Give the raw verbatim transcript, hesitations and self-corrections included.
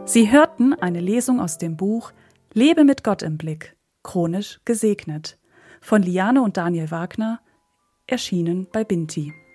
Sie hörten eine Lesung aus dem Buch Lebe mit Gott im Blick, chronisch gesegnet, von Liane und Daniel Wagner, erschienen bei Binti.